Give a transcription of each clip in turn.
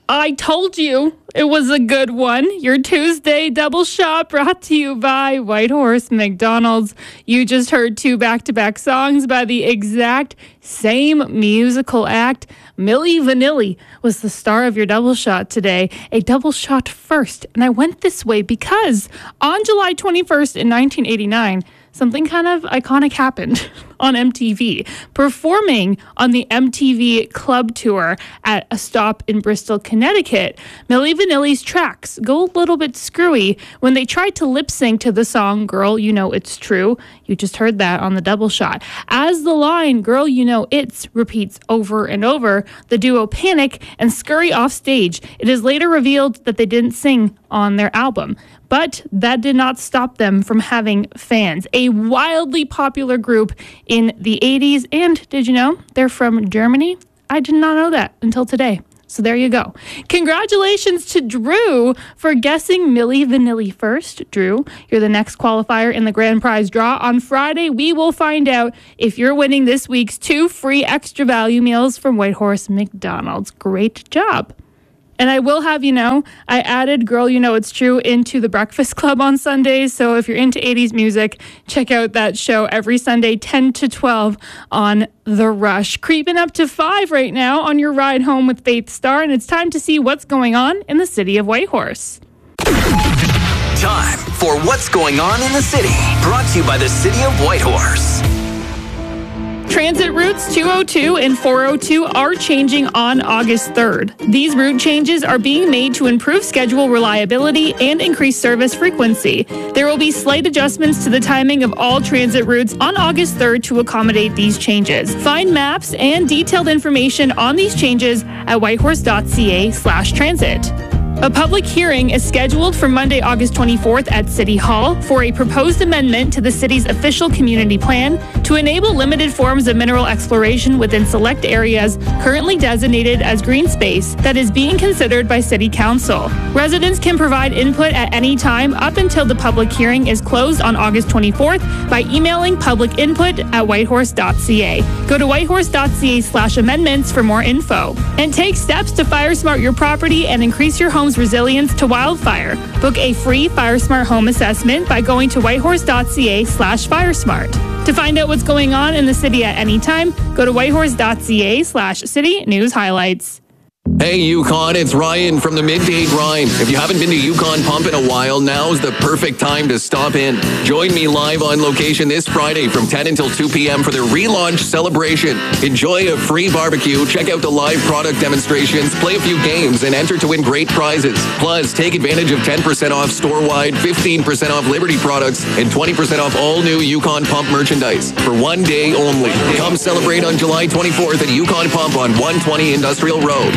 I told you it was a good one. Your Tuesday double shot brought to you by Whitehorse McDonald's. You just heard two back-to-back songs by the exact same musical act. Milli Vanilli was the star of your double shot today, a double shot first. And I went this way because on July 21st in 1989, something kind of iconic happened on MTV. Performing on the MTV Club Tour at a stop in Bristol, Connecticut, Milli Vanilli's tracks go a little bit screwy when they tried to lip sync to the song Girl, You Know It's True. You just heard that on the double shot. As the line Girl, You Know It's repeats over and over, the duo panic and scurry off stage. It is later revealed that they didn't sing on their album. But that did not stop them from having fans. A wildly popular group in the 80s. And did you know they're from Germany? I did not know that until today. So there you go. Congratulations to Drew for guessing Milli Vanilli first. Drew, you're the next qualifier in the grand prize draw. On Friday, we will find out if you're winning this week's 2 free extra value meals from Whitehorse McDonald's. Great job. And I will have you know, I added Girl, You Know It's True into the Breakfast Club on Sundays. So if you're into 80s music, check out that show every Sunday, 10 to 12 on The Rush. Creeping up to 5 right now on your ride home with Faith Star. And it's time to see what's going on in the city of Whitehorse. Time for What's Going On in the City. Brought to you by the City of Whitehorse. Transit routes 202 and 402 are changing on August 3rd. These route changes are being made to improve schedule reliability and increase service frequency. There will be slight adjustments to the timing of all transit routes on August 3rd to accommodate these changes. Find maps and detailed information on these changes at whitehorse.ca/transit. A public hearing is scheduled for Monday, August 24th at City Hall for a proposed amendment to the city's official community plan to enable limited forms of mineral exploration within select areas currently designated as green space that is being considered by City Council. Residents can provide input at any time up until the public hearing is closed on August 24th by emailing publicinput@whitehorse.ca. Go to whitehorse.ca/amendments for more info. And take steps to fire smart your property and increase your home's resilience to wildfire. Book a free FireSmart home assessment by going to whitehorse.ca/firesmart. To find out what's going on in the city at any time, go to whitehorse.ca/city news highlights. Hey Yukon, it's Ryan from the Midday Grind. If you haven't been to Yukon Pump in a while, now's the perfect time to stop in. Join me live on location this Friday from 10 until 2 p.m. for their relaunch celebration. Enjoy a free barbecue, check out the live product demonstrations, play a few games, and enter to win great prizes. Plus, take advantage of 10% off store-wide, 15% off Liberty products, and 20% off all new Yukon Pump merchandise for one day only. Come celebrate on July 24th at Yukon Pump on 120 Industrial Road.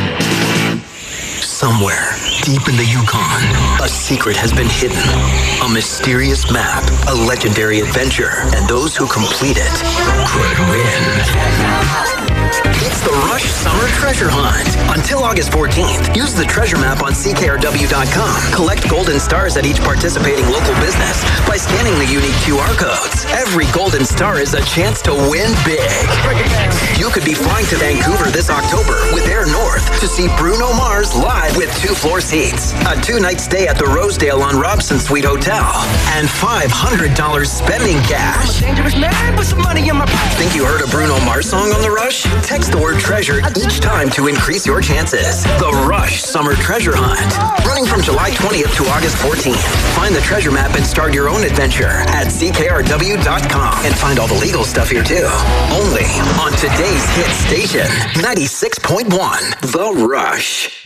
Somewhere deep in the Yukon, a secret has been hidden. A mysterious map, a legendary adventure, and those who complete it could win. It's the Rush Summer Treasure Hunt. Until August 14th, use the treasure map on CKRW.com. Collect golden stars at each participating local business by scanning the unique QR codes. Every golden star is a chance to win big. You could be flying to Vancouver this October with Air North to see Bruno Mars live with 2 floor seats, a 2-night stay at the Rosedale on Robson Suite Hotel, and $500 spending cash. Think you heard a Bruno Mars song on The Rush? Text the word treasure each time to increase your chances. The Rush Summer Treasure Hunt. Running from July 20th to August 14th. Find the treasure map and start your own adventure at CKRW.com. And find all the legal stuff here too. Only on today's hit station, 96.1 The Rush.